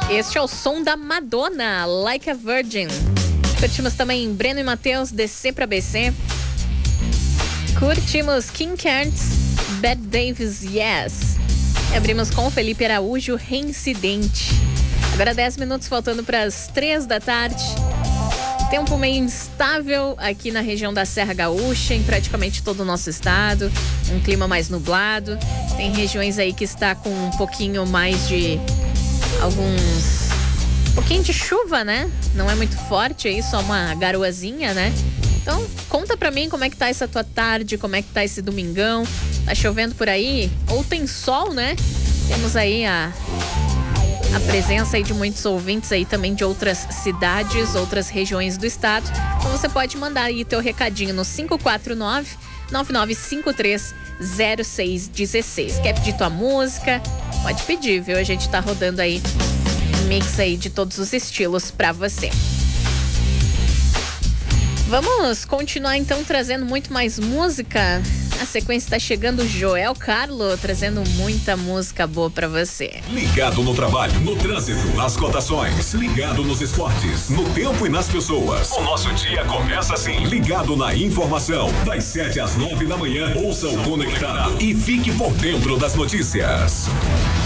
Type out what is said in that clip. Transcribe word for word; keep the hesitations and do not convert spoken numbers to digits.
Este é o som da Madonna, Like a Virgin. Curtimos também Breno e Matheus, D C pra B C. Curtimos King Carnes, Bette Davis, Yes. E abrimos com Felipe Araújo, Reincidente. Agora dez minutos faltando para as três da tarde. Tempo meio instável aqui na região da Serra Gaúcha, em praticamente todo o nosso estado. Um clima mais nublado. Tem regiões aí que está com um pouquinho mais de alguns... Um pouquinho de chuva, né? Não é muito forte aí, só uma garoazinha, né? Então, conta pra mim como é que tá essa tua tarde, como é que tá esse domingão. Tá chovendo por aí? Ou tem sol, né? Temos aí a, a presença aí de muitos ouvintes aí também de outras cidades, outras regiões do estado. Então você pode mandar aí teu recadinho no cinco quatro nove, nove nove cinco três, zero seis um seis. Quer pedir tua música? Pode pedir, viu? A gente tá rodando aí um mix aí de todos os estilos pra você. Vamos continuar então trazendo muito mais música. Na sequência está chegando o Joel Carlo, trazendo muita música boa pra você. Ligado no trabalho, no trânsito, nas cotações, ligado nos esportes, no tempo e nas pessoas. O nosso dia começa assim, ligado na informação. Das sete às nove da manhã, ouça o Conectado e fique por dentro das notícias.